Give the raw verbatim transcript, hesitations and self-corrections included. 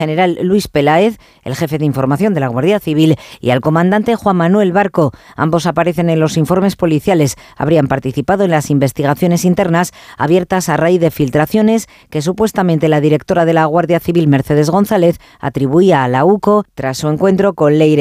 general Luis Peláez, el jefe de información de la Guardia Civil, y al comandante Juan Manuel Barco. Ambos aparecen en los informes policiales. Habrían participado en las investigaciones internas abiertas a raíz de filtraciones que supuestamente la directora de la Guardia Civil, Mercedes González, atribuía a la U C O tras su encuentro con Leire